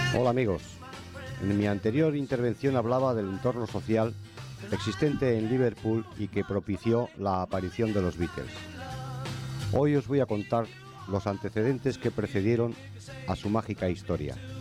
Hola amigos, en mi anterior intervención hablaba del entorno social existente en Liverpool y que propició la aparición de los Beatles. Hoy os voy a contar los antecedentes que precedieron a su mágica historia.